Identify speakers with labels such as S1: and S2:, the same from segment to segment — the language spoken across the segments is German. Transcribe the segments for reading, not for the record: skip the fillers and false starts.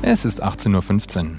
S1: Es ist 18:15 Uhr.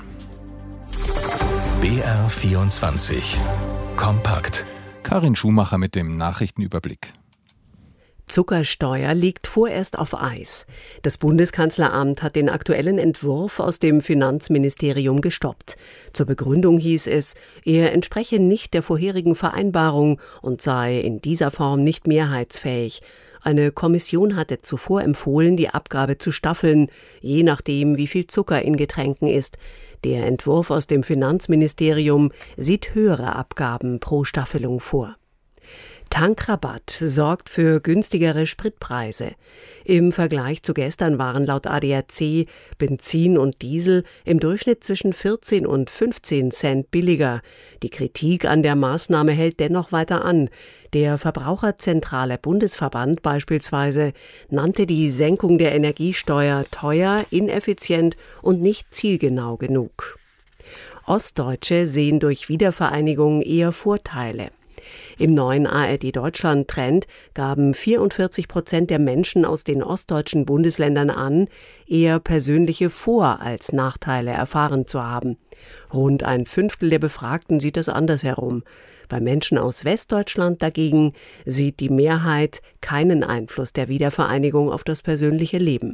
S2: BR24 Kompakt.
S1: Karin Schumacher mit dem Nachrichtenüberblick.
S3: Zuckersteuer liegt vorerst auf Eis. Das Bundeskanzleramt hat den aktuellen Entwurf aus dem Finanzministerium gestoppt. Zur Begründung hieß es, er entspreche nicht der vorherigen Vereinbarung und sei in dieser Form nicht mehrheitsfähig. Eine Kommission hatte zuvor empfohlen, die Abgabe zu staffeln, je nachdem, wie viel Zucker in Getränken ist. Der Entwurf aus dem Finanzministerium sieht höhere Abgaben pro Staffelung vor. Tankrabatt sorgt für günstigere Spritpreise. Im Vergleich zu gestern waren laut ADAC Benzin und Diesel im Durchschnitt zwischen 14 und 15 Cent billiger. Die Kritik an der Maßnahme hält dennoch weiter an. Der Verbraucherzentrale Bundesverband beispielsweise nannte die Senkung der Energiesteuer teuer, ineffizient und nicht zielgenau genug. Ostdeutsche sehen durch Wiedervereinigung eher Vorteile. Im neuen ARD-Deutschland-Trend gaben 44% der Menschen aus den ostdeutschen Bundesländern an, eher persönliche Vor- als Nachteile erfahren zu haben. Rund ein Fünftel der Befragten sieht es andersherum. Bei Menschen aus Westdeutschland dagegen sieht die Mehrheit keinen Einfluss der Wiedervereinigung auf das persönliche Leben.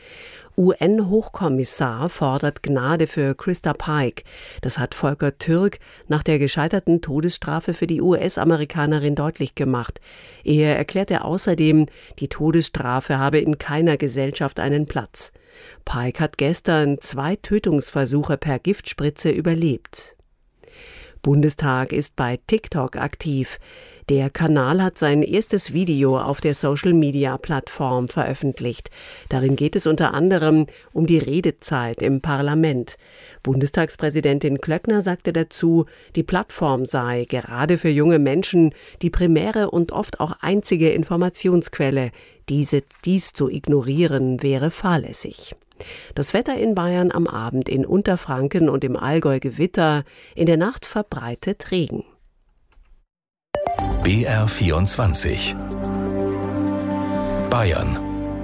S3: UN-Hochkommissar fordert Gnade für Christa Pike. Das hat Volker Türk nach der gescheiterten Todesstrafe für die US-Amerikanerin deutlich gemacht. Er erklärte außerdem, die Todesstrafe habe in keiner Gesellschaft einen Platz. Pike hat gestern 2 Tötungsversuche per Giftspritze überlebt. Bundestag ist bei TikTok aktiv. Der Kanal hat sein erstes Video auf der Social-Media-Plattform veröffentlicht. Darin geht es unter anderem um die Redezeit im Parlament. Bundestagspräsidentin Klöckner sagte dazu, die Plattform sei gerade für junge Menschen die primäre und oft auch einzige Informationsquelle. Dies zu ignorieren wäre fahrlässig. Das Wetter in Bayern am Abend, in Unterfranken und im Allgäu Gewitter, in der Nacht verbreitet Regen.
S2: BR24 Bayern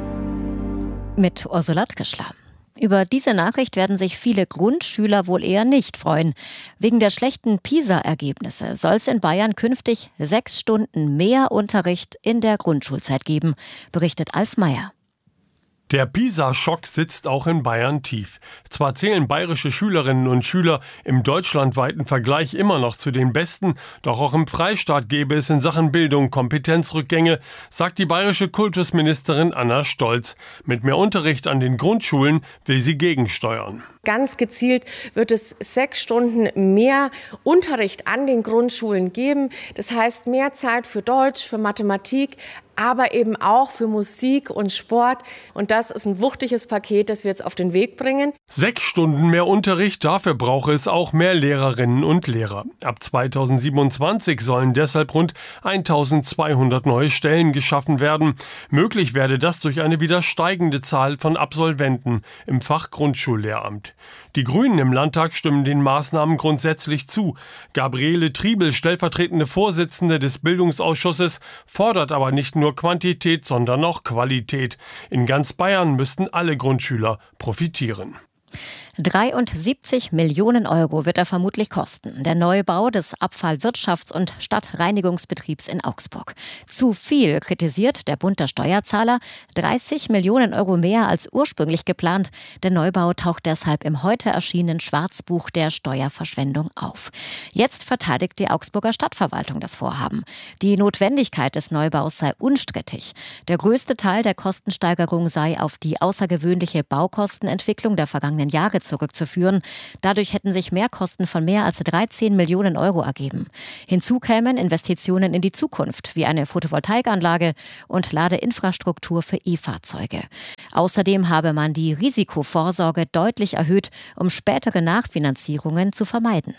S4: mit Ursula Tkischler. Über diese Nachricht werden sich viele Grundschüler wohl eher nicht freuen. Wegen der schlechten PISA-Ergebnisse soll es in Bayern künftig 6 Stunden mehr Unterricht in der Grundschulzeit geben, berichtet Alf Meyer.
S5: Der PISA-Schock sitzt auch in Bayern tief. Zwar zählen bayerische Schülerinnen und Schüler im deutschlandweiten Vergleich immer noch zu den Besten, doch auch im Freistaat gäbe es in Sachen Bildung Kompetenzrückgänge, sagt die bayerische Kultusministerin Anna Stolz. Mit mehr Unterricht an den Grundschulen will sie gegensteuern.
S6: Ganz gezielt wird es 6 Stunden mehr Unterricht an den Grundschulen geben. Das heißt mehr Zeit für Deutsch, für Mathematik, aber eben auch für Musik und Sport. Und das ist ein wuchtiges Paket, das wir jetzt auf den Weg bringen.
S5: 6 Stunden mehr Unterricht, dafür brauche es auch mehr Lehrerinnen und Lehrer. Ab 2027 sollen deshalb rund 1200 neue Stellen geschaffen werden. Möglich werde das durch eine wieder steigende Zahl von Absolventen im Fach Grundschullehramt. Die Grünen im Landtag stimmen den Maßnahmen grundsätzlich zu. Gabriele Triebel, stellvertretende Vorsitzende des Bildungsausschusses, fordert aber nicht nur Quantität, sondern auch Qualität. In ganz Bayern müssten alle Grundschüler profitieren.
S4: 73 Millionen Euro wird er vermutlich kosten. Der Neubau des Abfallwirtschafts- und Stadtreinigungsbetriebs in Augsburg. Zu viel, kritisiert der Bund der Steuerzahler. 30 Millionen Euro mehr als ursprünglich geplant. Der Neubau taucht deshalb im heute erschienenen Schwarzbuch der Steuerverschwendung auf. Jetzt verteidigt die Augsburger Stadtverwaltung das Vorhaben. Die Notwendigkeit des Neubaus sei unstrittig. Der größte Teil der Kostensteigerung sei auf die außergewöhnliche Baukostenentwicklung der vergangenen Jahre zurückzuführen. Dadurch hätten sich Mehrkosten von mehr als 13 Millionen Euro ergeben. Hinzu kämen Investitionen in die Zukunft, wie eine Photovoltaikanlage und Ladeinfrastruktur für E-Fahrzeuge. Außerdem habe man die Risikovorsorge deutlich erhöht, um spätere Nachfinanzierungen zu vermeiden.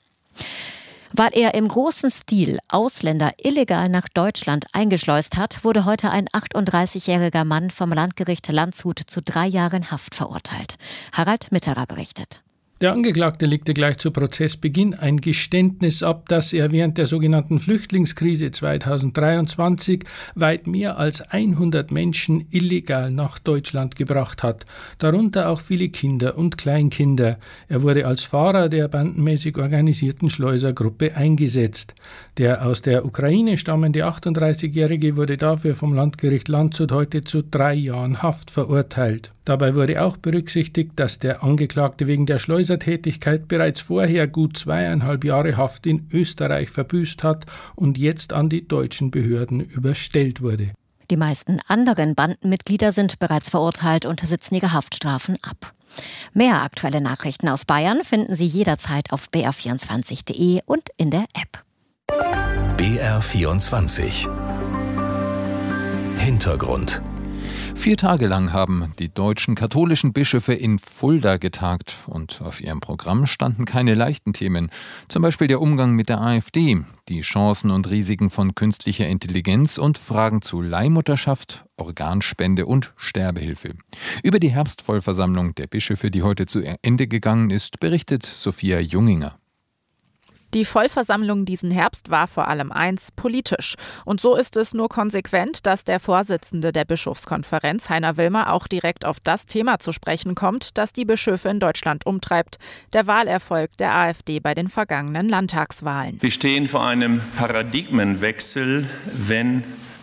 S4: Weil er im großen Stil Ausländer illegal nach Deutschland eingeschleust hat, wurde heute ein 38-jähriger Mann vom Landgericht Landshut zu 3 Jahren Haft verurteilt. Harald Mitterer berichtet.
S7: Der Angeklagte legte gleich zu Prozessbeginn ein Geständnis ab, dass er während der sogenannten Flüchtlingskrise 2023 weit mehr als 100 Menschen illegal nach Deutschland gebracht hat, darunter auch viele Kinder und Kleinkinder. Er wurde als Fahrer der bandenmäßig organisierten Schleusergruppe eingesetzt. Der aus der Ukraine stammende 38-Jährige wurde dafür vom Landgericht Landshut heute zu 3 Jahren Haft verurteilt. Dabei wurde auch berücksichtigt, dass der Angeklagte wegen der Schleusertätigkeit bereits vorher gut 2,5 Jahre Haft in Österreich verbüßt hat und jetzt an die deutschen Behörden überstellt wurde.
S4: Die meisten anderen Bandenmitglieder sind bereits verurteilt und sitzen ihre Haftstrafen ab. Mehr aktuelle Nachrichten aus Bayern finden Sie jederzeit auf br24.de und in der App.
S2: BR24 Hintergrund.
S1: 4 Tage lang haben die deutschen katholischen Bischöfe in Fulda getagt und auf ihrem Programm standen keine leichten Themen. Zum Beispiel der Umgang mit der AfD, die Chancen und Risiken von künstlicher Intelligenz und Fragen zu Leihmutterschaft, Organspende und Sterbehilfe. Über die Herbstvollversammlung der Bischöfe, die heute zu Ende gegangen ist, berichtet Sophia Junginger.
S8: Die Vollversammlung diesen Herbst war vor allem eins: politisch. Und so ist es nur konsequent, dass der Vorsitzende der Bischofskonferenz, Heiner Wilmer, auch direkt auf das Thema zu sprechen kommt, das die Bischöfe in Deutschland umtreibt: der Wahlerfolg der AfD bei den vergangenen Landtagswahlen.
S9: Wir stehen vor einem Paradigmenwechsel, wenn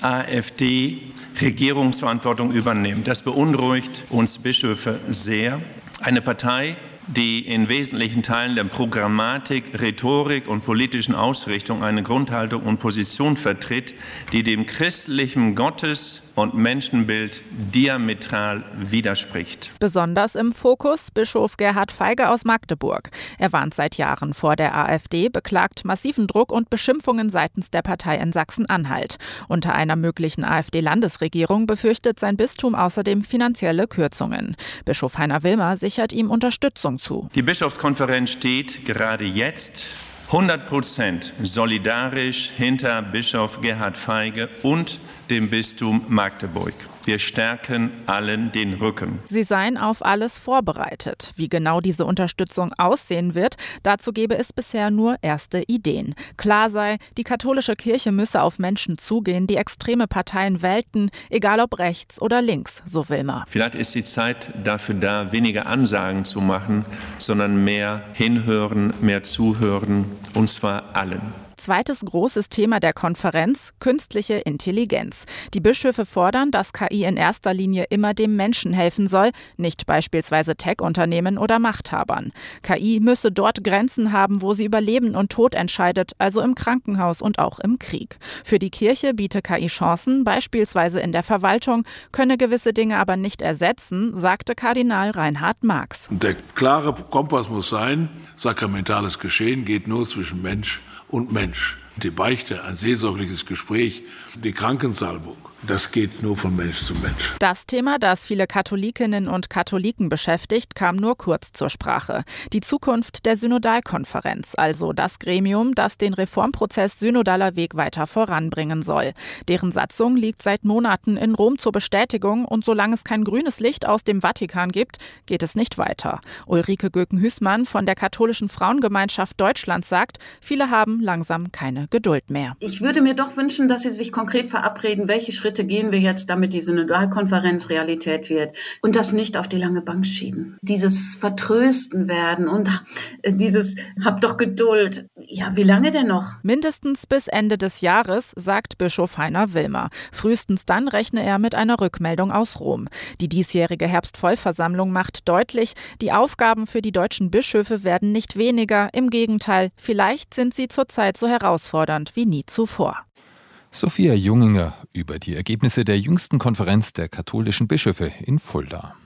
S9: AfD Regierungsverantwortung übernimmt. Das beunruhigt uns Bischöfe sehr. Eine Partei, die in wesentlichen Teilen der Programmatik, Rhetorik und politischen Ausrichtung eine Grundhaltung und Position vertritt, die dem christlichen Gottes- und Menschenbild diametral widerspricht.
S8: Besonders im Fokus Bischof Gerhard Feige aus Magdeburg. Er warnt seit Jahren vor der AfD, beklagt massiven Druck und Beschimpfungen seitens der Partei in Sachsen-Anhalt. Unter einer möglichen AfD-Landesregierung befürchtet sein Bistum außerdem finanzielle Kürzungen. Bischof Heiner Wilmer sichert ihm Unterstützung zu.
S9: Die Bischofskonferenz steht gerade jetzt 100% solidarisch hinter Bischof Gerhard Feige und dem Bistum Magdeburg. Wir stärken allen den Rücken.
S8: Sie seien auf alles vorbereitet. Wie genau diese Unterstützung aussehen wird, dazu gebe es bisher nur erste Ideen. Klar sei, die katholische Kirche müsse auf Menschen zugehen, die extreme Parteien wählten, egal ob rechts oder links, so Wilmer.
S9: Vielleicht ist die Zeit dafür da, weniger Ansagen zu machen, sondern mehr hinhören, mehr zuhören, und zwar allen.
S8: Zweites großes Thema der Konferenz: künstliche Intelligenz. Die Bischöfe fordern, dass KI in erster Linie immer dem Menschen helfen soll, nicht beispielsweise Tech-Unternehmen oder Machthabern. KI müsse dort Grenzen haben, wo sie über Leben und Tod entscheidet, also im Krankenhaus und auch im Krieg. Für die Kirche biete KI Chancen, beispielsweise in der Verwaltung, könne gewisse Dinge aber nicht ersetzen, sagte Kardinal Reinhard Marx.
S10: Der klare Kompass muss sein: sakramentales Geschehen geht nur zwischen Mensch und Mensch. Die Beichte, ein seelsorgliches Gespräch, die Krankensalbung, das geht nur von Mensch zu Mensch.
S8: Das Thema, das viele Katholikinnen und Katholiken beschäftigt, kam nur kurz zur Sprache. Die Zukunft der Synodalkonferenz, also das Gremium, das den Reformprozess Synodaler Weg weiter voranbringen soll. Deren Satzung liegt seit Monaten in Rom zur Bestätigung und solange es kein grünes Licht aus dem Vatikan gibt, geht es nicht weiter. Ulrike Göken-Hüßmann von der Katholischen Frauengemeinschaft Deutschland sagt, viele haben langsam keine Geduld mehr.
S11: Ich würde mir doch wünschen, dass Sie sich konkret verabreden, welche Schritte gehen wir jetzt, damit die Synodalkonferenz Realität wird, und das nicht auf die lange Bank schieben. Dieses Vertrösten werden und dieses "Hab doch Geduld". Ja, wie lange denn noch?
S8: Mindestens bis Ende des Jahres, sagt Bischof Heiner Wilmer. Frühestens dann rechne er mit einer Rückmeldung aus Rom. Die diesjährige Herbstvollversammlung macht deutlich, die Aufgaben für die deutschen Bischöfe werden nicht weniger. Im Gegenteil, vielleicht sind sie zurzeit so herausfordernd wie nie zuvor.
S1: Sophia Junginger über die Ergebnisse der jüngsten Konferenz der katholischen Bischöfe in Fulda.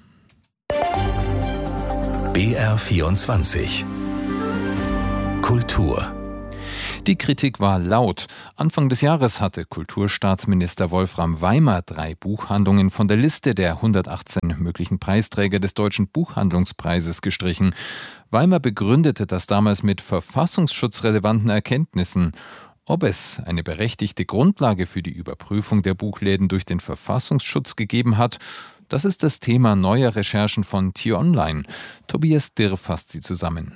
S2: BR24 Kultur.
S1: Die Kritik war laut. Anfang des Jahres hatte Kulturstaatsminister Wolfram Weimer 3 Buchhandlungen von der Liste der 118 möglichen Preisträger des Deutschen Buchhandlungspreises gestrichen. Weimer begründete das damals mit verfassungsschutzrelevanten Erkenntnissen. Ob es eine berechtigte Grundlage für die Überprüfung der Buchläden durch den Verfassungsschutz gegeben hat, Das ist das Thema neuer Recherchen von T-Online. Tobias Dirr fasst sie zusammen.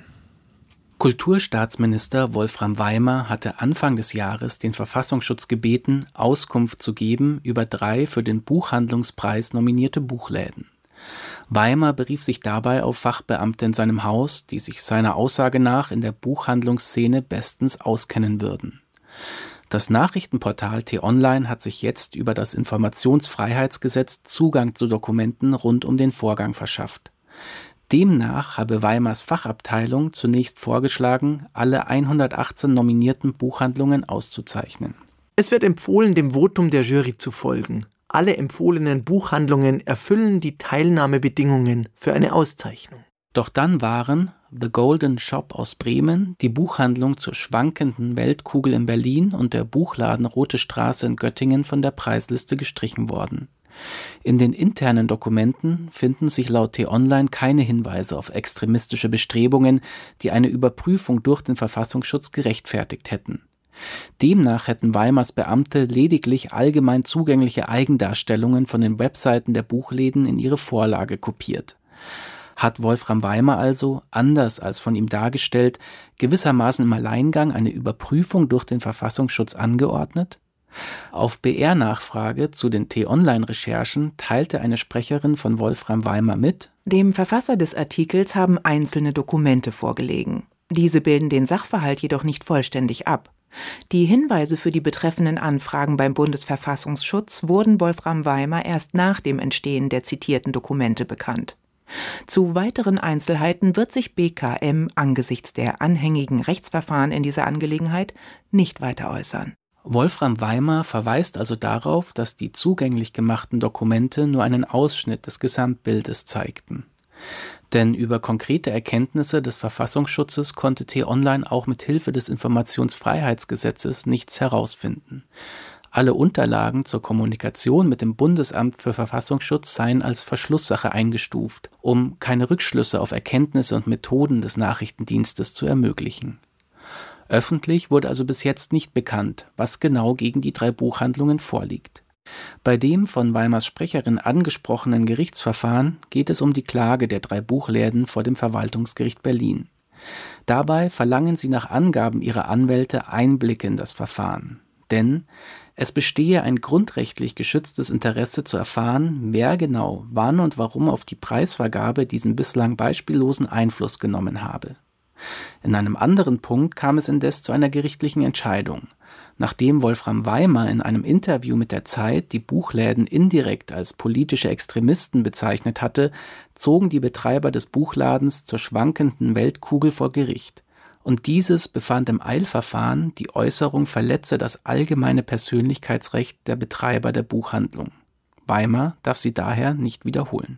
S12: Kulturstaatsminister Wolfram Weimer hatte Anfang des Jahres den Verfassungsschutz gebeten, Auskunft zu geben über 3 für den Buchhandlungspreis nominierte Buchläden. Weimer berief sich dabei auf Fachbeamte in seinem Haus, die sich seiner Aussage nach in der Buchhandlungsszene bestens auskennen würden. Das Nachrichtenportal T-Online hat sich jetzt über das Informationsfreiheitsgesetz Zugang zu Dokumenten rund um den Vorgang verschafft. Demnach habe Weimars Fachabteilung zunächst vorgeschlagen, alle 118 nominierten Buchhandlungen auszuzeichnen.
S13: Es wird empfohlen, dem Votum der Jury zu folgen. Alle empfohlenen Buchhandlungen erfüllen die Teilnahmebedingungen für eine Auszeichnung.
S12: Doch dann waren The Golden Shop aus Bremen, die Buchhandlung zur schwankenden Weltkugel in Berlin und der Buchladen Rote Straße in Göttingen von der Preisliste gestrichen worden. In den internen Dokumenten finden sich laut T-Online keine Hinweise auf extremistische Bestrebungen, die eine Überprüfung durch den Verfassungsschutz gerechtfertigt hätten. Demnach hätten Weimars Beamte lediglich allgemein zugängliche Eigendarstellungen von den Webseiten der Buchläden in ihre Vorlage kopiert. Hat Wolfram Weimer also, anders als von ihm dargestellt, gewissermaßen im Alleingang eine Überprüfung durch den Verfassungsschutz angeordnet? Auf BR-Nachfrage zu den T-Online-Recherchen teilte eine Sprecherin von Wolfram Weimer mit:
S14: Dem Verfasser des Artikels haben einzelne Dokumente vorgelegen. Diese bilden den Sachverhalt jedoch nicht vollständig ab. Die Hinweise für die betreffenden Anfragen beim Bundesverfassungsschutz wurden Wolfram Weimer erst nach dem Entstehen der zitierten Dokumente bekannt. Zu weiteren Einzelheiten wird sich BKM angesichts der anhängigen Rechtsverfahren in dieser Angelegenheit nicht weiter äußern.
S12: Wolfram Weimer verweist also darauf, dass die zugänglich gemachten Dokumente nur einen Ausschnitt des Gesamtbildes zeigten. Denn über konkrete Erkenntnisse des Verfassungsschutzes konnte T-Online auch mit Hilfe des Informationsfreiheitsgesetzes nichts herausfinden. Alle Unterlagen zur Kommunikation mit dem Bundesamt für Verfassungsschutz seien als Verschlusssache eingestuft, um keine Rückschlüsse auf Erkenntnisse und Methoden des Nachrichtendienstes zu ermöglichen. Öffentlich wurde also bis jetzt nicht bekannt, was genau gegen die 3 Buchhandlungen vorliegt. Bei dem von Weimars Sprecherin angesprochenen Gerichtsverfahren geht es um die Klage der 3 Buchläden vor dem Verwaltungsgericht Berlin. Dabei verlangen sie nach Angaben ihrer Anwälte Einblicke in das Verfahren. Denn es bestehe ein grundrechtlich geschütztes Interesse zu erfahren, wer genau, wann und warum auf die Preisvergabe diesen bislang beispiellosen Einfluss genommen habe. In einem anderen Punkt kam es indes zu einer gerichtlichen Entscheidung. Nachdem Wolfram Weimer in einem Interview mit der Zeit die Buchläden indirekt als politische Extremisten bezeichnet hatte, zogen die Betreiber des Buchladens zur schwankenden Weltkugel vor Gericht. Und dieses befand im Eilverfahren, die Äußerung verletze das allgemeine Persönlichkeitsrecht der Betreiber der Buchhandlung. Weimer darf sie daher nicht wiederholen.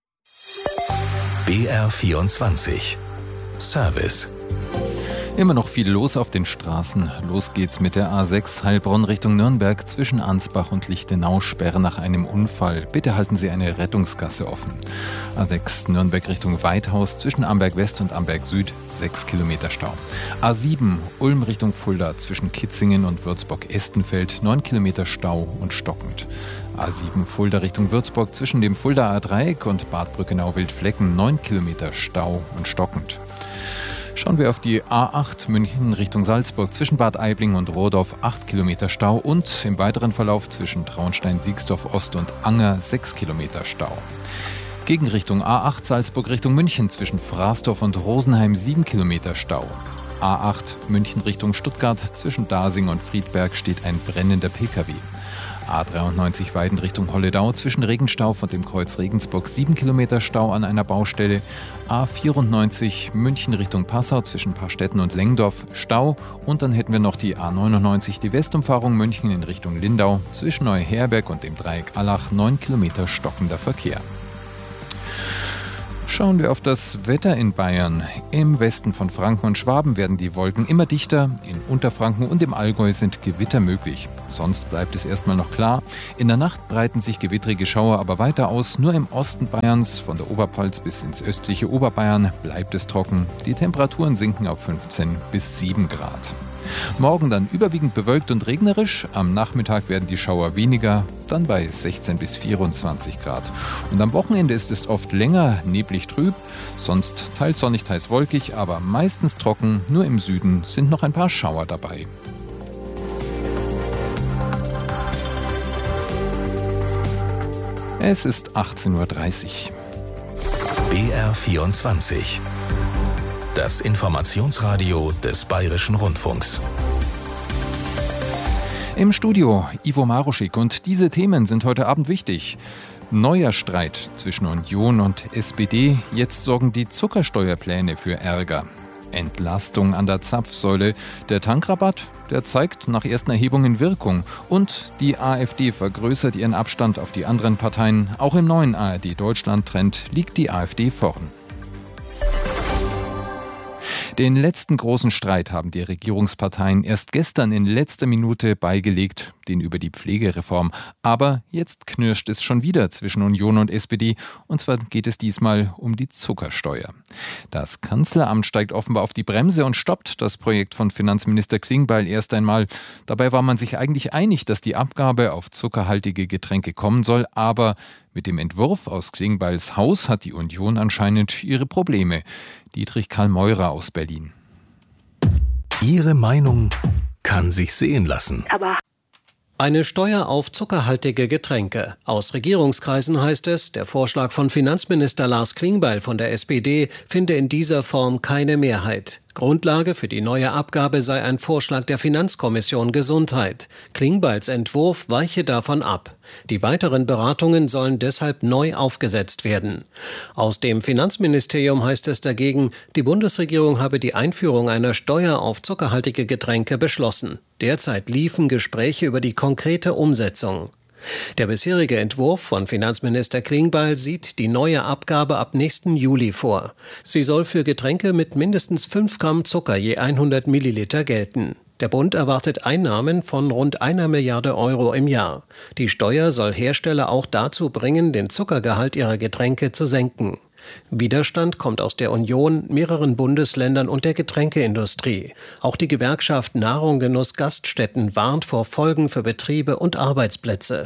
S2: BR24 Service.
S1: Immer noch viel los auf den Straßen. Los geht's mit der A6 Heilbronn Richtung Nürnberg zwischen Ansbach und Lichtenau. Sperre nach einem Unfall. Bitte halten Sie eine Rettungsgasse offen. A6 Nürnberg Richtung Weithaus zwischen Amberg West und Amberg Süd 6 Kilometer Stau. A7 Ulm Richtung Fulda zwischen Kitzingen und Würzburg-Estenfeld 9 Kilometer Stau und stockend. A7 Fulda Richtung Würzburg zwischen dem Fuldaer Dreieck und Bad Brückenau-Wildflecken 9 Kilometer Stau und stockend. Schauen wir auf die A8 München Richtung Salzburg zwischen Bad Aibling und Rohdorf 8 Kilometer Stau und im weiteren Verlauf zwischen Traunstein-Siegsdorf Ost und Anger 6 Kilometer Stau. Gegenrichtung A8 Salzburg Richtung München zwischen Fraßdorf und Rosenheim 7 Kilometer Stau. A8 München Richtung Stuttgart zwischen Dasing und Friedberg steht ein brennender Pkw. A93 Weiden Richtung Holledau zwischen Regenstauf und dem Kreuz Regensburg 7 Kilometer Stau an einer Baustelle. A94 München Richtung Passau zwischen Parstetten und Lengdorf Stau. Und dann hätten wir noch die A99, die Westumfahrung München in Richtung Lindau zwischen Neuherberg und dem Dreieck Allach 9 Kilometer stockender Verkehr. Schauen wir auf das Wetter in Bayern. Im Westen von Franken und Schwaben werden die Wolken immer dichter. In Unterfranken und im Allgäu sind Gewitter möglich. Sonst bleibt es erstmal noch klar. In der Nacht breiten sich gewittrige Schauer aber weiter aus. Nur im Osten Bayerns, von der Oberpfalz bis ins östliche Oberbayern, bleibt es trocken. Die Temperaturen sinken auf 15 bis 7 Grad. Morgen dann überwiegend bewölkt und regnerisch. Am Nachmittag werden die Schauer weniger, dann bei 16 bis 24 Grad. Und am Wochenende ist es oft länger neblig trüb, sonst teils sonnig, teils wolkig, aber meistens trocken. Nur im Süden sind noch ein paar Schauer dabei. Es ist 18:30 Uhr.
S2: BR24. Das Informationsradio des Bayerischen Rundfunks.
S1: Im Studio Ivo Maruschik und diese Themen sind heute Abend wichtig. Neuer Streit zwischen Union und SPD. Jetzt sorgen die Zuckersteuerpläne für Ärger. Entlastung an der Zapfsäule. Der Tankrabatt, der zeigt nach ersten Erhebungen Wirkung. Und die AfD vergrößert ihren Abstand auf die anderen Parteien. Auch im neuen ARD-Deutschland-Trend liegt die AfD vorn. Den letzten großen Streit haben die Regierungsparteien erst gestern in letzter Minute beigelegt, den über die Pflegereform. Aber jetzt knirscht es schon wieder zwischen Union und SPD. Und zwar geht es diesmal um die Zuckersteuer. Das Kanzleramt steigt offenbar auf die Bremse und stoppt das Projekt von Finanzminister Klingbeil erst einmal. Dabei war man sich eigentlich einig, dass die Abgabe auf zuckerhaltige Getränke kommen soll. Aber mit dem Entwurf aus Klingbeils Haus hat die Union anscheinend ihre Probleme. Dietrich Karl Meurer aus Berlin.
S2: Ihre Meinung kann sich sehen lassen.
S15: Eine Steuer auf zuckerhaltige Getränke. Aus Regierungskreisen heißt es, der Vorschlag von Finanzminister Lars Klingbeil von der SPD finde in dieser Form keine Mehrheit. Grundlage für die neue Abgabe sei ein Vorschlag der Finanzkommission Gesundheit. Klingbeils Entwurf weiche davon ab. Die weiteren Beratungen sollen deshalb neu aufgesetzt werden. Aus dem Finanzministerium heißt es dagegen, die Bundesregierung habe die Einführung einer Steuer auf zuckerhaltige Getränke beschlossen. Derzeit liefen Gespräche über die konkrete Umsetzung. Der bisherige Entwurf von Finanzminister Klingbeil sieht die neue Abgabe ab nächsten Juli vor. Sie soll für Getränke mit mindestens 5 Gramm Zucker je 100 Milliliter gelten. Der Bund erwartet Einnahmen von rund 1 Milliarde Euro im Jahr. Die Steuer soll Hersteller auch dazu bringen, den Zuckergehalt ihrer Getränke zu senken. Widerstand kommt aus der Union, mehreren Bundesländern und der Getränkeindustrie. Auch die Gewerkschaft Nahrung, Genuss, Gaststätten warnt vor Folgen für Betriebe und Arbeitsplätze.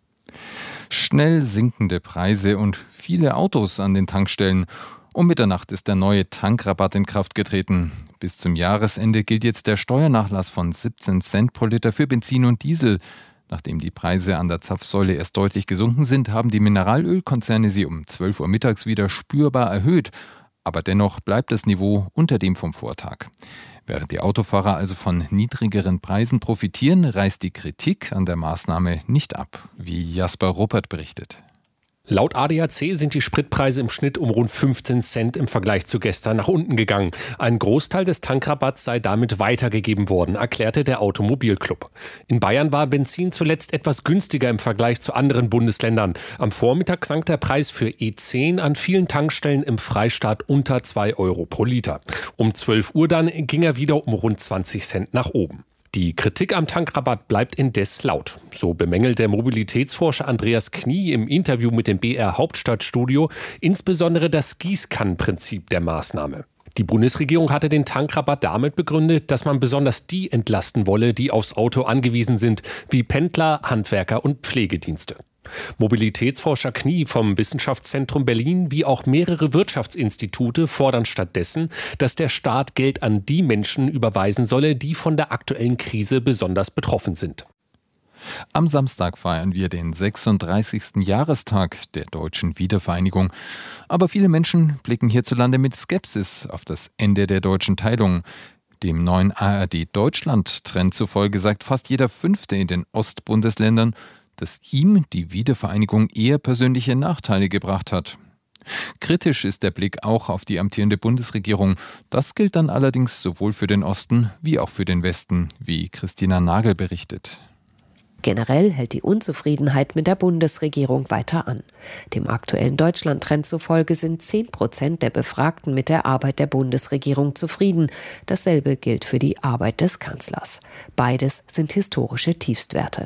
S1: Schnell sinkende Preise und viele Autos an den Tankstellen. Um Mitternacht ist der neue Tankrabatt in Kraft getreten. Bis zum Jahresende gilt jetzt der Steuernachlass von 17 Cent pro Liter für Benzin und Diesel. Nachdem die Preise an der Zapfsäule erst deutlich gesunken sind, haben die Mineralölkonzerne sie um 12 Uhr mittags wieder spürbar erhöht. Aber dennoch bleibt das Niveau unter dem vom Vortag. Während die Autofahrer also von niedrigeren Preisen profitieren, reißt die Kritik an der Maßnahme nicht ab, wie Jasper Ruppert berichtet.
S16: Laut ADAC sind die Spritpreise im Schnitt um rund 15 Cent im Vergleich zu gestern nach unten gegangen. Ein Großteil des Tankrabatts sei damit weitergegeben worden, erklärte der Automobilclub. In Bayern war Benzin zuletzt etwas günstiger im Vergleich zu anderen Bundesländern. Am Vormittag sank der Preis für E10 an vielen Tankstellen im Freistaat unter 2 Euro pro Liter. Um 12 Uhr dann ging er wieder um rund 20 Cent nach oben. Die Kritik am Tankrabatt bleibt indes laut. So bemängelt der Mobilitätsforscher Andreas Knie im Interview mit dem BR Hauptstadtstudio insbesondere das Gießkannenprinzip der Maßnahme. Die Bundesregierung hatte den Tankrabatt damit begründet, dass man besonders die entlasten wolle, die aufs Auto angewiesen sind, wie Pendler, Handwerker und Pflegedienste. Mobilitätsforscher Knie vom Wissenschaftszentrum Berlin wie auch mehrere Wirtschaftsinstitute fordern stattdessen, dass der Staat Geld an die Menschen überweisen solle, die von der aktuellen Krise besonders betroffen sind.
S1: Am Samstag feiern wir den 36. Jahrestag der deutschen Wiedervereinigung. Aber viele Menschen blicken hierzulande mit Skepsis auf das Ende der deutschen Teilung. Dem neuen ARD-Deutschland-Trend zufolge sagt fast jeder Fünfte in den Ostbundesländern, dass ihm die Wiedervereinigung eher persönliche Nachteile gebracht hat. Kritisch ist der Blick auch auf die amtierende Bundesregierung. Das gilt dann allerdings sowohl für den Osten wie auch für den Westen, wie Christina Nagel berichtet.
S3: Generell hält die Unzufriedenheit mit der Bundesregierung weiter an. Dem aktuellen Deutschland-Trend zufolge sind 10% der Befragten mit der Arbeit der Bundesregierung zufrieden. Dasselbe gilt für die Arbeit des Kanzlers. Beides sind historische Tiefstwerte.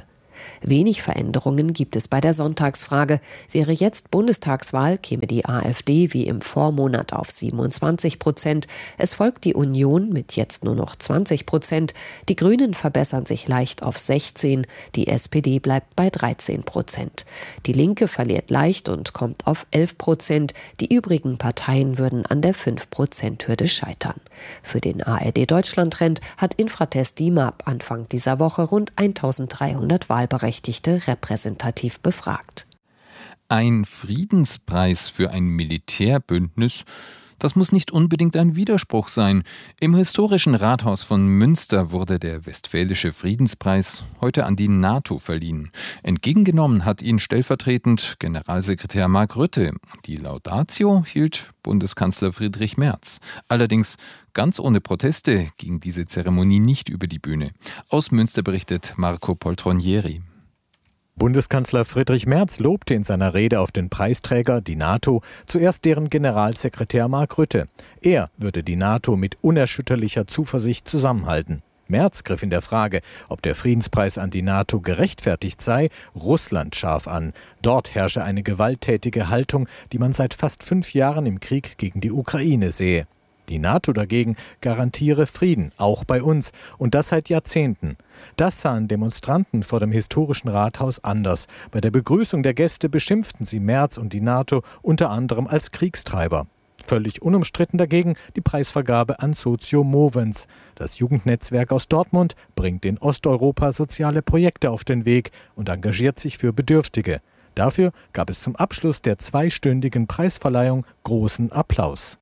S3: Wenig Veränderungen gibt es bei der Sonntagsfrage. Wäre jetzt Bundestagswahl, käme die AfD wie im Vormonat auf 27%. Es folgt die Union mit jetzt nur noch 20%. Die Grünen verbessern sich leicht auf 16%. Die SPD bleibt bei 13%. Die Linke verliert leicht und kommt auf 11%. Die übrigen Parteien würden an der 5%-Hürde scheitern. Für den ARD-Deutschland-Trend hat Infratest DIMAP Anfang dieser Woche rund 1300 Wahlberechtigte repräsentativ befragt.
S1: Ein Friedenspreis für ein Militärbündnis, das muss nicht unbedingt ein Widerspruch sein. Im historischen Rathaus von Münster wurde der Westfälische Friedenspreis heute an die NATO verliehen. Entgegengenommen hat ihn stellvertretend Generalsekretär Mark Rutte. Die Laudatio hielt Bundeskanzler Friedrich Merz. Allerdings ganz ohne Proteste ging diese Zeremonie nicht über die Bühne. Aus Münster berichtet Marco Poltronieri.
S17: Bundeskanzler Friedrich Merz lobte in seiner Rede auf den Preisträger, die NATO, zuerst deren Generalsekretär Mark Rutte. Er würde die NATO mit unerschütterlicher Zuversicht zusammenhalten. Merz griff in der Frage, ob der Friedenspreis an die NATO gerechtfertigt sei, Russland scharf an. Dort herrsche eine gewalttätige Haltung, die man seit fast 5 Jahren im Krieg gegen die Ukraine sehe. Die NATO dagegen garantiere Frieden, auch bei uns, und das seit Jahrzehnten. Das sahen Demonstranten vor dem historischen Rathaus anders. Bei der Begrüßung der Gäste beschimpften sie Merz und die NATO unter anderem als Kriegstreiber. Völlig unumstritten dagegen die Preisvergabe an Socio Movens. Das Jugendnetzwerk aus Dortmund bringt in Osteuropa soziale Projekte auf den Weg und engagiert sich für Bedürftige. Dafür gab es zum Abschluss der 2-stündigen Preisverleihung großen Applaus.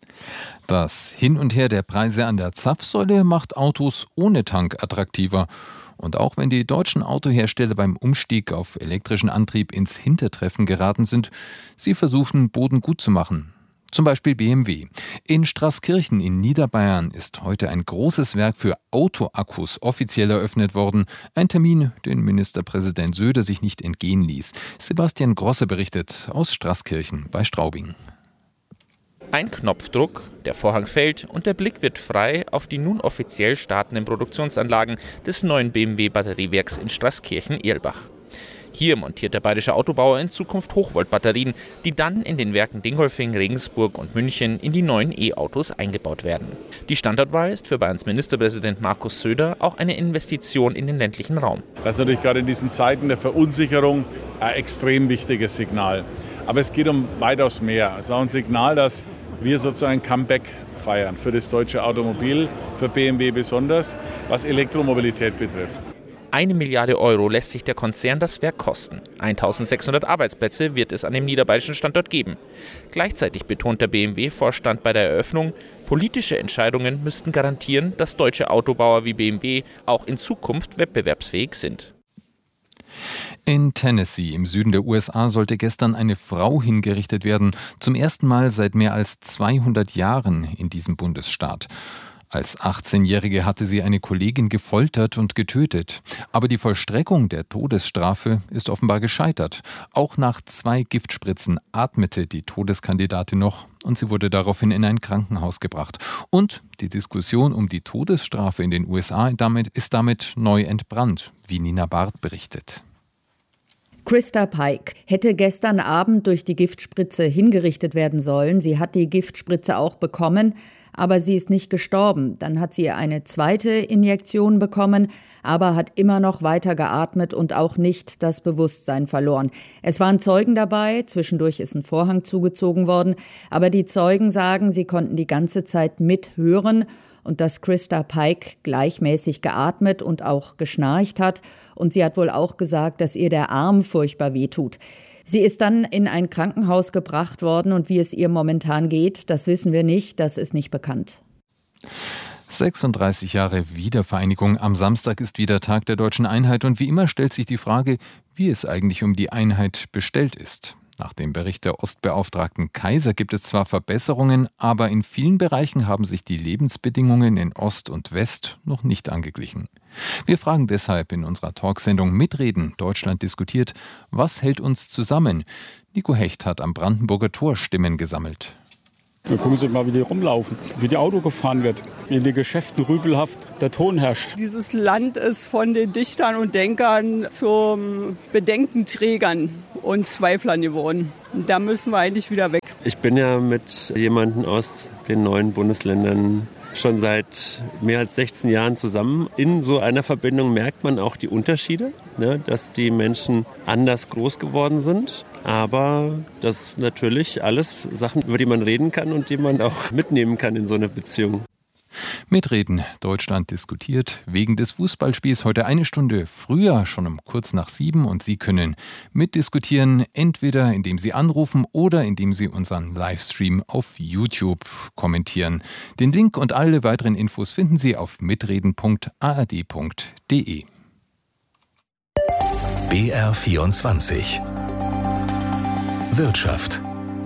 S1: Das Hin und Her der Preise an der Zapfsäule macht Autos ohne Tank attraktiver. Und auch wenn die deutschen Autohersteller beim Umstieg auf elektrischen Antrieb ins Hintertreffen geraten sind, sie versuchen, Boden gut zu machen. Zum Beispiel BMW. In Straßkirchen in Niederbayern ist heute ein großes Werk für Autoakkus offiziell eröffnet worden. Ein Termin, den Ministerpräsident Söder sich nicht entgehen ließ. Sebastian Grosse berichtet aus Straßkirchen bei Straubing.
S18: Ein Knopfdruck, der Vorhang fällt und der Blick wird frei auf die nun offiziell startenden Produktionsanlagen des neuen BMW-Batteriewerks in Straßkirchen-Erlbach. Hier montiert der bayerische Autobauer in Zukunft Hochvoltbatterien, die dann in den Werken Dingolfing, Regensburg und München in die neuen E-Autos eingebaut werden. Die Standortwahl ist für Bayerns Ministerpräsident Markus Söder auch eine Investition in den ländlichen Raum.
S19: Das ist natürlich gerade in diesen Zeiten der Verunsicherung ein extrem wichtiges Signal. Aber es geht um weitaus mehr. Es ist auch ein Signal, dass wir sozusagen ein Comeback feiern für das deutsche Automobil, für BMW besonders, was Elektromobilität betrifft.
S18: 1 Milliarde Euro lässt sich der Konzern das Werk kosten. 1600 Arbeitsplätze wird es an dem niederbayerischen Standort geben. Gleichzeitig betont der BMW-Vorstand bei der Eröffnung, politische Entscheidungen müssten garantieren, dass deutsche Autobauer wie BMW auch in Zukunft wettbewerbsfähig sind.
S1: In Tennessee im Süden der USA sollte gestern eine Frau hingerichtet werden, zum ersten Mal seit mehr als 200 Jahren in diesem Bundesstaat. Als 18-Jährige hatte sie eine Kollegin gefoltert und getötet. Aber die Vollstreckung der Todesstrafe ist offenbar gescheitert. Auch nach 2 Giftspritzen atmete die Todeskandidatin noch und sie wurde daraufhin in ein Krankenhaus gebracht. Und die Diskussion um die Todesstrafe in den USA ist damit neu entbrannt, wie Nina Barth berichtet.
S20: Krista Pike hätte gestern Abend durch die Giftspritze hingerichtet werden sollen. Sie hat die Giftspritze auch bekommen, aber sie ist nicht gestorben. Dann hat sie eine zweite Injektion bekommen, aber hat immer noch weiter geatmet und auch nicht das Bewusstsein verloren. Es waren Zeugen dabei, zwischendurch ist ein Vorhang zugezogen worden, aber die Zeugen sagen, sie konnten die ganze Zeit mithören und dass Krista Pike gleichmäßig geatmet und auch geschnarcht hat. Und sie hat wohl auch gesagt, dass ihr der Arm furchtbar wehtut. Sie ist dann in ein Krankenhaus gebracht worden und wie es ihr momentan geht, das wissen wir nicht, das ist nicht bekannt.
S1: 36 Jahre Wiedervereinigung. Am Samstag ist wieder Tag der deutschen Einheit und wie immer stellt sich die Frage, wie es eigentlich um die Einheit bestellt ist. Nach dem Bericht der Ostbeauftragten Kaiser gibt es zwar Verbesserungen, aber in vielen Bereichen haben sich die Lebensbedingungen in Ost und West noch nicht angeglichen. Wir fragen deshalb in unserer Talksendung Mitreden, Deutschland diskutiert, was hält uns zusammen? Nico Hecht hat am Brandenburger Tor Stimmen gesammelt.
S21: Dann gucken Sie mal, wie die rumlaufen, wie die Auto gefahren wird. In den Geschäften rübelhaft der Ton herrscht.
S22: Dieses Land ist von den Dichtern und Denkern zu Bedenkenträgern und Zweiflern geworden. Da müssen wir eigentlich wieder weg.
S23: Ich bin ja mit jemandem aus den neuen Bundesländern schon seit mehr als 16 Jahren zusammen. In so einer Verbindung merkt man auch die Unterschiede, ne, dass die Menschen anders groß geworden sind. Aber das natürlich alles Sachen, über die man reden kann und die man auch mitnehmen kann in so einer Beziehung.
S1: Mitreden. Deutschland diskutiert wegen des Fußballspiels heute eine Stunde früher, schon um kurz nach 7. Und Sie können mitdiskutieren, entweder indem Sie anrufen oder indem Sie unseren Livestream auf YouTube kommentieren. Den Link und alle weiteren Infos finden Sie auf mitreden.ard.de.
S2: BR24 Wirtschaft.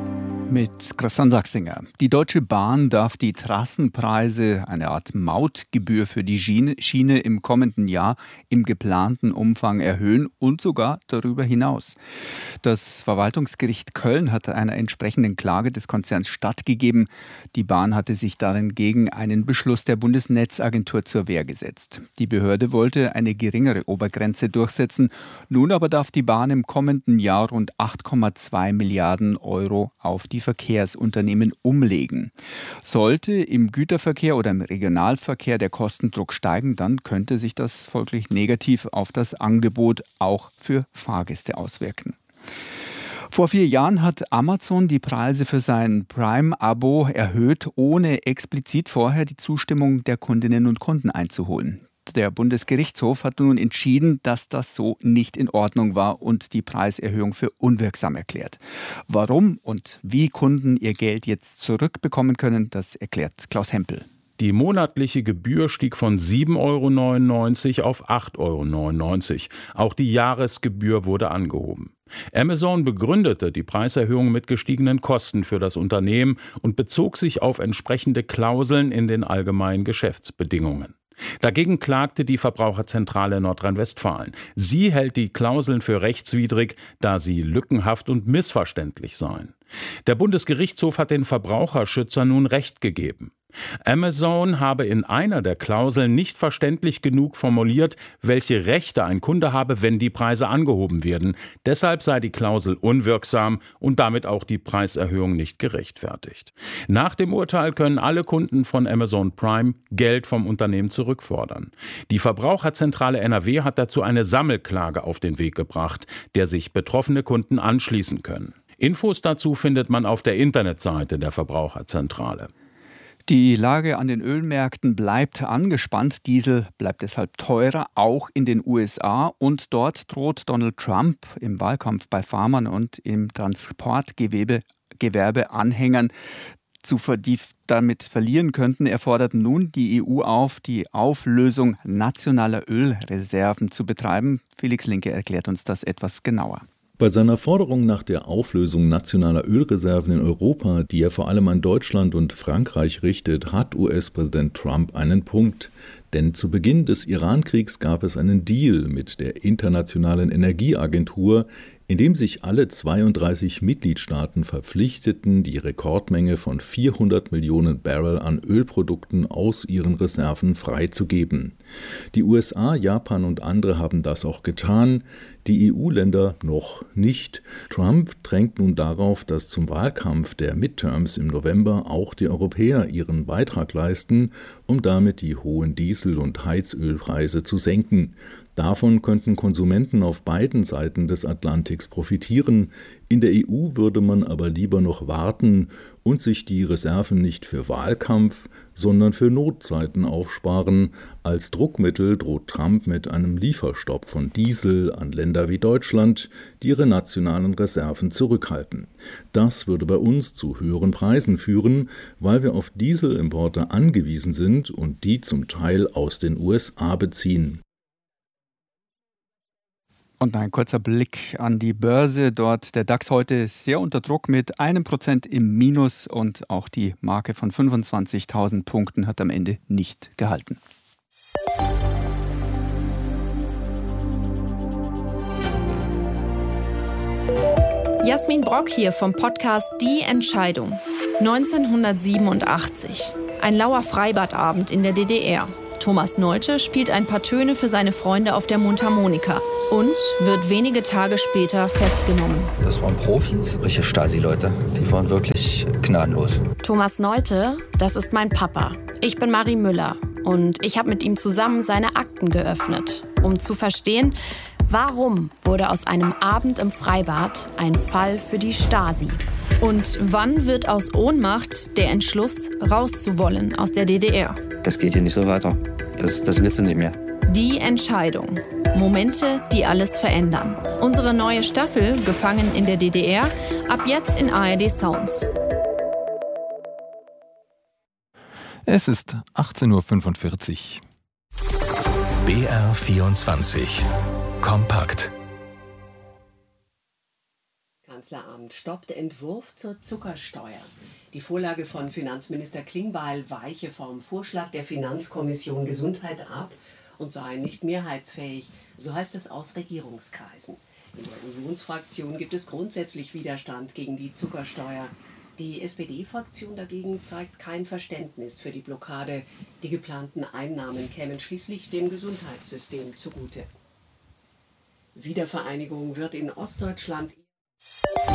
S24: Mit Christian Sachsinger. Die Deutsche Bahn darf die Trassenpreise, eine Art Mautgebühr für die Schiene im kommenden Jahr im geplanten Umfang erhöhen und sogar darüber hinaus. Das Verwaltungsgericht Köln hat einer entsprechenden Klage des Konzerns stattgegeben. Die Bahn hatte sich darin gegen einen Beschluss der Bundesnetzagentur zur Wehr gesetzt. Die Behörde wollte eine geringere Obergrenze durchsetzen. Nun aber darf die Bahn im kommenden Jahr rund 8,2 Milliarden Euro auf die Verkehrsunternehmen umlegen. Sollte im Güterverkehr oder im Regionalverkehr der Kostendruck steigen, dann könnte sich das folglich negativ auf das Angebot auch für Fahrgäste auswirken. Vor 4 Jahren hat Amazon die Preise für sein Prime-Abo erhöht, ohne explizit vorher die Zustimmung der Kundinnen und Kunden einzuholen. Der Bundesgerichtshof hat nun entschieden, dass das so nicht in Ordnung war und die Preiserhöhung für unwirksam erklärt. Warum und wie Kunden ihr Geld jetzt zurückbekommen können, das erklärt Klaus Hempel.
S25: Die monatliche Gebühr stieg von 7,99 € auf 8,99 €. Auch die Jahresgebühr wurde angehoben. Amazon begründete die Preiserhöhung mit gestiegenen Kosten für das Unternehmen und bezog sich auf entsprechende Klauseln in den allgemeinen Geschäftsbedingungen. Dagegen klagte die Verbraucherzentrale Nordrhein-Westfalen. Sie hält die Klauseln für rechtswidrig, da sie lückenhaft und missverständlich seien. Der Bundesgerichtshof hat den Verbraucherschützern nun Recht gegeben. Amazon habe in einer der Klauseln nicht verständlich genug formuliert, welche Rechte ein Kunde habe, wenn die Preise angehoben werden. Deshalb sei die Klausel unwirksam und damit auch die Preiserhöhung nicht gerechtfertigt. Nach dem Urteil können alle Kunden von Amazon Prime Geld vom Unternehmen zurückfordern. Die Verbraucherzentrale NRW hat dazu eine Sammelklage auf den Weg gebracht, der sich betroffene Kunden anschließen können. Infos dazu findet man auf der Internetseite der Verbraucherzentrale.
S24: Die Lage an den Ölmärkten bleibt angespannt. Diesel bleibt deshalb teurer, auch in den USA. Und dort droht Donald Trump im Wahlkampf bei Farmern und im Transportgewerbe Anhängern, die damit verlieren könnten. Er fordert nun die EU auf, die Auflösung nationaler Ölreserven zu betreiben. Felix Linke erklärt uns das etwas genauer.
S26: Bei seiner Forderung nach der Auflösung nationaler Ölreserven in Europa, die er vor allem an Deutschland und Frankreich richtet, hat US-Präsident Trump einen Punkt. Denn zu Beginn des Iran-Kriegs gab es einen Deal mit der Internationalen Energieagentur, in dem sich alle 32 Mitgliedstaaten verpflichteten, die Rekordmenge von 400 Millionen Barrel an Ölprodukten aus ihren Reserven freizugeben. Die USA, Japan und andere haben das auch getan, die EU-Länder noch nicht. Trump drängt nun darauf, dass zum Wahlkampf der Midterms im November auch die Europäer ihren Beitrag leisten, um damit die hohen Diesel- und Heizölpreise zu senken. Davon könnten Konsumenten auf beiden Seiten des Atlantiks profitieren. In der EU würde man aber lieber noch warten und sich die Reserven nicht für Wahlkampf, sondern für Notzeiten aufsparen. Als Druckmittel droht Trump mit einem Lieferstopp von Diesel an Länder wie Deutschland, die ihre nationalen Reserven zurückhalten. Das würde bei uns zu höheren Preisen führen, weil wir auf Dieselimporte angewiesen sind und die zum Teil aus den USA beziehen.
S24: Und ein kurzer Blick an die Börse. Dort der DAX heute sehr unter Druck mit 1% im Minus und auch die Marke von 25.000 Punkten hat am Ende nicht gehalten.
S27: Jasmin Brock hier vom Podcast Die Entscheidung.
S4: 1987. Ein lauer Freibadabend in der DDR. Thomas Neute spielt ein paar Töne für seine Freunde auf der Mundharmonika und wird wenige Tage später festgenommen.
S5: Das waren Profis, richtige Stasi-Leute. Die waren wirklich gnadenlos.
S4: Thomas Neute, das ist mein Papa. Ich bin Marie Müller und ich habe mit ihm zusammen seine Akten geöffnet, um zu verstehen, warum wurde aus einem Abend im Freibad ein Fall für die Stasi? Und wann wird aus Ohnmacht der Entschluss, rauszuwollen aus der DDR?
S5: Das geht hier nicht so weiter. Das willst du nicht mehr.
S4: Die Entscheidung. Momente, die alles verändern. Unsere neue Staffel, Gefangen in der DDR, ab jetzt in ARD Sounds.
S1: Es ist 18:45 Uhr.
S2: BR24 Kompakt.
S3: Kanzleramt stoppt Entwurf zur Zuckersteuer. Die Vorlage von Finanzminister Klingbeil weiche vom Vorschlag der Finanzkommission Gesundheit ab und sei nicht mehrheitsfähig, so heißt es aus Regierungskreisen. In der Unionsfraktion gibt es grundsätzlich Widerstand gegen die Zuckersteuer. Die SPD-Fraktion dagegen zeigt kein Verständnis für die Blockade. Die geplanten Einnahmen kämen schließlich dem Gesundheitssystem zugute. Wiedervereinigung wird in Ostdeutschland